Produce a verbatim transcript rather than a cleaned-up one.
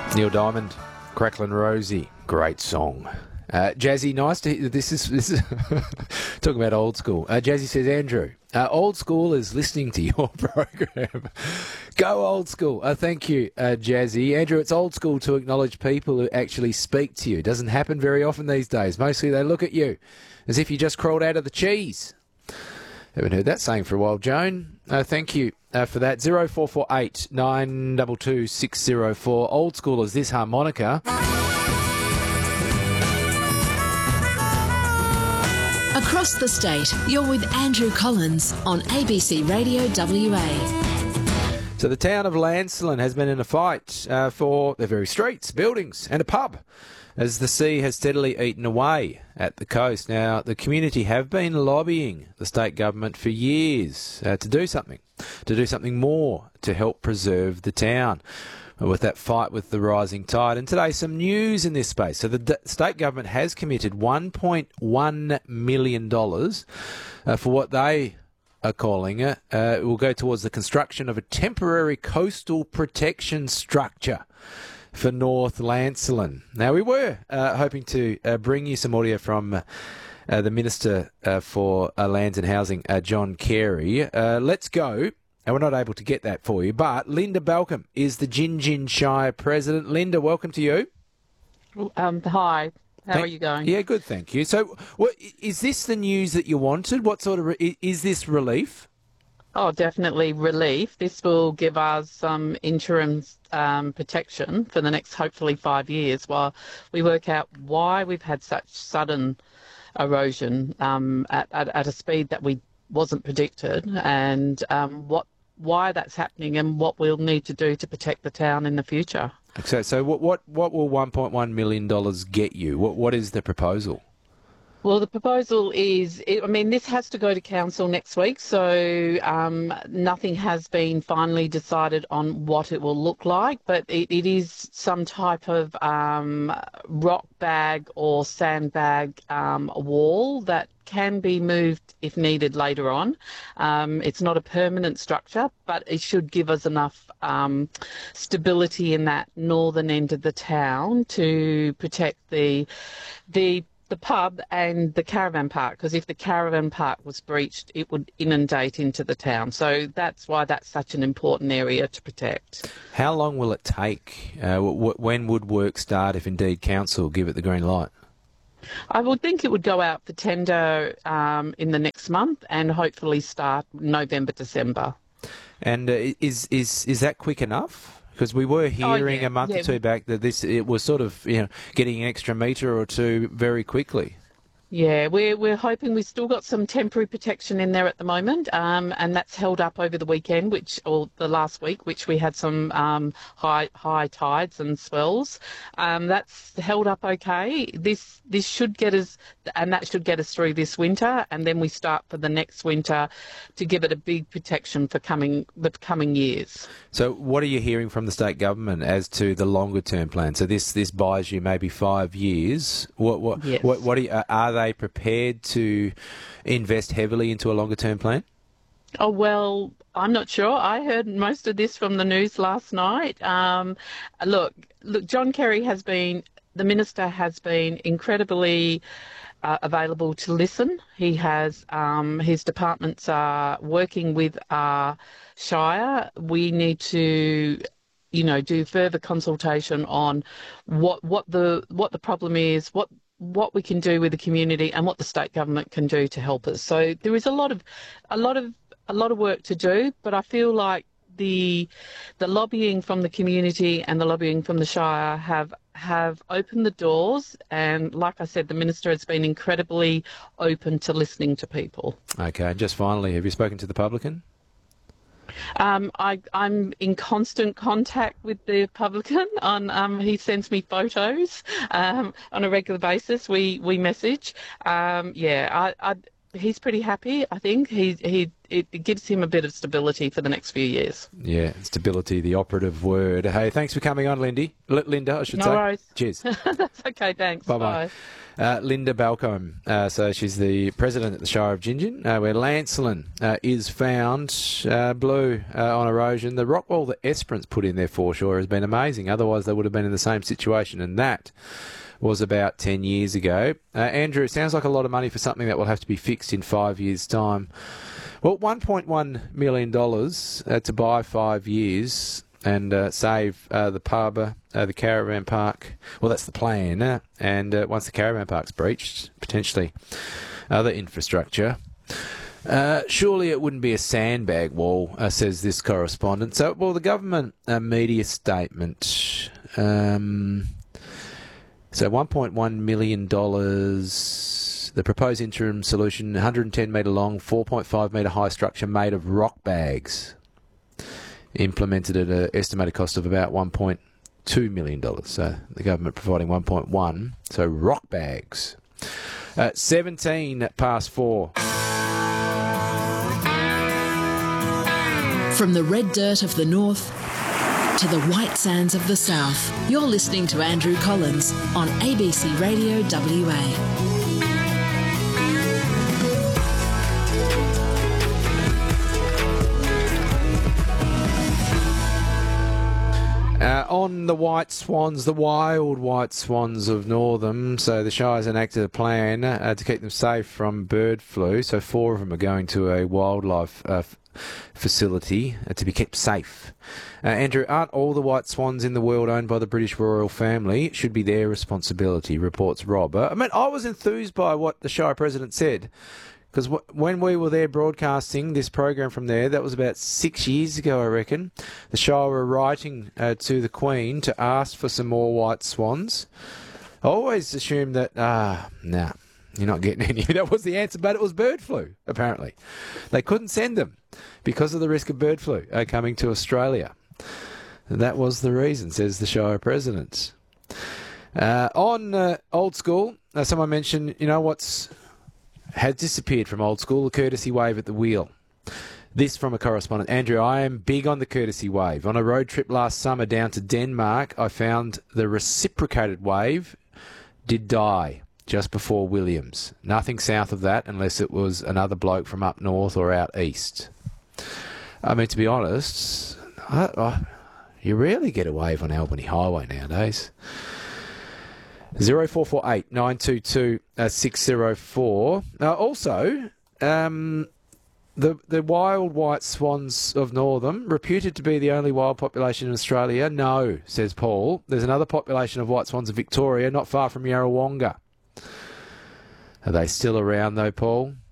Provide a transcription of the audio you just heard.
Neil Diamond, Cracklin' Rosie, great song. Uh, Jazzy, nice to hear. This is this is talking about old school. Uh, Jazzy says, Andrew, uh, old school is listening to your program. Go old school. Uh, thank you, uh, Jazzy. Andrew, it's old school to acknowledge people who actually speak to you. Doesn't happen very often these days. Mostly they look at you as if you just crawled out of the cheese. Haven't heard that saying for a while, Joan. Uh, thank you uh, for that. zero four four eight nine two two six zero four. Old school is this harmonica. Across the state, you're with Andrew Collins on A B C Radio W A. So the town of Lancelin has been in a fight uh, for their very streets, buildings and a pub as the sea has steadily eaten away at the coast. Now, the community have been lobbying the state government for years uh, to do something, to do something more to help preserve the town with that fight with the rising tide. And today, some news in this space. So the d- state government has committed one point one million dollars uh, for what they are calling it. Uh, it will go towards the construction of a temporary coastal protection structure for North Lancelin. Now, we were uh, hoping to uh, bring you some audio from uh, uh, the Minister uh, for uh, Lands and Housing, uh, John Carey. Uh, let's go. And we're not able to get that for you, but Linda Balcombe is the Gin Gin Shire President. Linda, welcome to you. Um, hi. How thank, are you going? Yeah, good, thank you. So, what, is this the news that you wanted? What sort of re- is this relief? Oh, definitely relief. This will give us some interim um, protection for the next, hopefully, five years while we work out why we've had such sudden erosion um, at, at, at a speed that we wasn't predicted, and um, what why that's happening and what we'll need to do to protect the town in the future. So, so what what what will one point one million dollars get you? What what is the proposal? Well, the proposal is, I mean, this has to go to council next week, so um, nothing has been finally decided on what it will look like, but it, it is some type of um, rock bag or sandbag um, wall that can be moved if needed later on. Um, it's not a permanent structure, but it should give us enough um, stability in that northern end of the town to protect the the the pub and the caravan park, because if the caravan park was breached, it would inundate into the town. So that's why that's such an important area to protect. How long will it take? Uh, w- when would work start if indeed council give it the green light? I would think it would go out for tender um, in the next month and hopefully start November, December. And uh, is is is that quick enough? Because we were hearing oh, yeah, a month yeah. or two back that this it was sort of you know getting an extra metre or two very quickly. Yeah, we're we're hoping we've still got some temporary protection in there at the moment, um, and that's held up over the weekend, which or the last week, which we had some um, high high tides and swells. Um, that's held up okay. This this should get us, and that should get us through this winter, and then we start for the next winter to give it a big protection for coming the coming years. So, what are you hearing from the state government as to the longer term plan? So this this buys you maybe five years. What what yes. what what are, you, are they prepared to invest heavily into a longer term plan? Oh, well, I'm not sure. I heard most of this from the news last night. Um, look, look, John Carey has been, the Minister has been incredibly uh, available to listen. He has, um, his departments are working with our Shire. We need to you know, do further consultation on what what the what the problem is, what what we can do with the community, and what the state government can do to help us. So there is a lot of a lot of a lot of work to do, but I feel like the the lobbying from the community and the lobbying from the Shire have have opened the doors, and like I said, the Minister has been incredibly open to listening to people. Okay, just finally, have you spoken to the publican? Um, I, I'm in constant contact with the publican. On um, he sends me photos um, on a regular basis. We we message. Um, yeah, I, I, he's pretty happy. I think he he it, it gives him a bit of stability for the next few years. Yeah, stability, the operative word. Hey, thanks for coming on, Lindy. L- Linda, I should No say. worries. Cheers. That's okay, thanks. Bye-bye. Bye. Uh, Linda Balcombe, uh, so she's the president at the Shire of Gingin, uh, where Lancelin uh, is found uh, blue uh, on erosion. The rock wall that Esperance put in there foreshore has been amazing. Otherwise, they would have been in the same situation, and that was about ten years ago. Uh, Andrew, it sounds like a lot of money for something that will have to be fixed in five years' time. Well, one point one million dollars uh, to buy five years and uh, save uh, the pub, uh, the caravan park. Well, that's the plan. Uh, and uh, once the caravan park's breached, potentially other infrastructure. Uh, surely it wouldn't be a sandbag wall, uh, says this correspondent. So, well, the government uh, media statement... Um, So one point one million dollars, the proposed interim solution, one hundred ten metre long, four point five metre high structure made of rock bags, implemented at an estimated cost of about one point two million dollars. So the government providing one point one, so rock bags. Uh, seventeen past four. From the red dirt of the north to the white sands of the south, you're listening to Andrew Collins on A B C Radio W A. Uh, on the white swans, the wild white swans of Northam, so the Shire's enacted a plan uh, to keep them safe from bird flu. So four of them are going to a wildlife uh, f- facility uh, to be kept safe. Uh, Andrew, aren't all the white swans in the world owned by the British royal family? It should be their responsibility, reports Rob. Uh, I mean, I was enthused by what the Shire president said. Because w- when we were there broadcasting this program from there, that was about six years ago, I reckon, the Shire were writing uh, to the Queen to ask for some more white swans. I always assumed that, ah, nah, you're not getting any. That was the answer, but it was bird flu, apparently. They couldn't send them because of the risk of bird flu uh, coming to Australia. And that was the reason, says the Shire president. Uh, on uh, Old School, uh, someone mentioned, you know what's... has disappeared from Old School, the courtesy wave at the wheel. This from a correspondent. Andrew, I am big on the courtesy wave. On a road trip last summer down to Denmark, I found the reciprocated wave did die just before Williams. Nothing south of that unless it was another bloke from up north or out east. I mean, to be honest, I, I, you rarely get a wave on Albany Highway nowadays. Zero four four eight nine two two six zero four. Uh, also, um, the the wild white swans of Northam, reputed to be the only wild population in Australia. No, says Paul. There's another population of white swans in Victoria, not far from Yarrawonga. Are they still around though, Paul?